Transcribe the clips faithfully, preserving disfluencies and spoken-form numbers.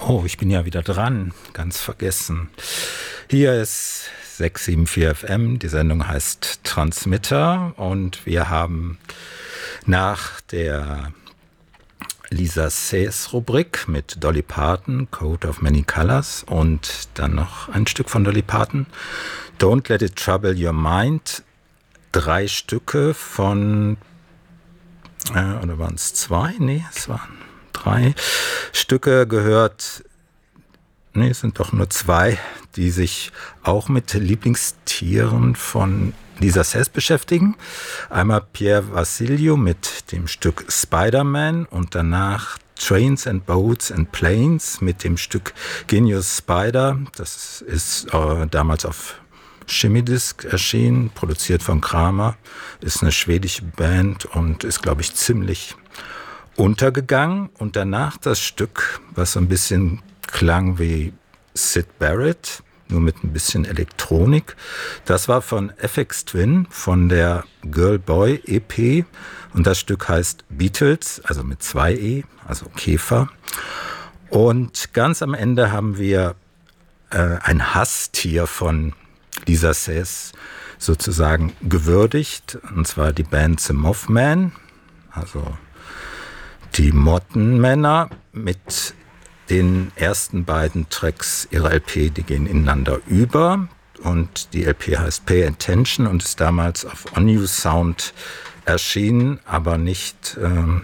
Oh, ich bin ja wieder dran, ganz vergessen. Hier ist sechs sieben vier F M, die Sendung heißt Transmitter und wir haben nach der Lisa Says Rubrik mit Dolly Parton, Coat of Many Colors, und dann noch ein Stück von Dolly Parton, Don't Let It Trouble Your Mind, drei Stücke von, äh, oder waren es zwei? Nee, es waren drei Stücke gehört, nee, es sind doch nur zwei, die sich auch mit Lieblingstieren von Lisa Says beschäftigen. Einmal Pierre Vassiliou mit dem Stück Spider-Man und danach Trains and Boats and Planes mit dem Stück Genius Spider. Das ist äh, damals auf Chimidisc erschienen, produziert von Kramer, ist eine schwedische Band und ist, glaube ich, ziemlich untergegangen. Und danach das Stück, was so ein bisschen klang wie Syd Barrett, nur mit ein bisschen Elektronik. Das war von F X Twin, von der Girl Boy E P. Und das Stück heißt Beatles, also mit zwei E, also Käfer. Und ganz am Ende haben wir äh, ein Hasstier von Lisa Says sozusagen gewürdigt. Und zwar die Band The Mothman, also die Mottenmänner, mit den ersten beiden Tracks ihrer L P, die gehen ineinander über. Und die L P heißt Pay Attention und ist damals auf On You Sound erschienen, aber nicht ähm,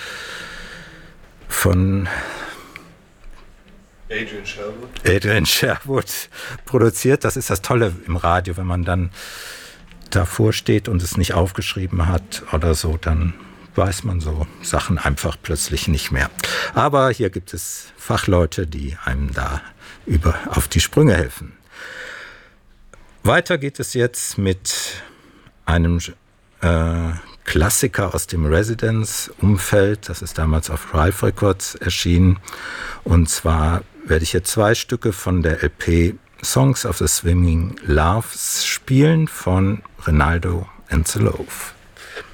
von Adrian Sherwood. Adrian Sherwood produziert. Das ist das Tolle im Radio, wenn man dann davor steht und es nicht aufgeschrieben hat oder so, dann weiß man so Sachen einfach plötzlich nicht mehr. Aber hier gibt es Fachleute, die einem da über auf die Sprünge helfen. Weiter geht es jetzt mit einem äh, Klassiker aus dem Residence-Umfeld. Das ist damals auf Ralph Records erschienen. Und zwar werde ich hier zwei Stücke von der L P Songs of the Swimming Loves spielen von Rinaldo and the Loaf.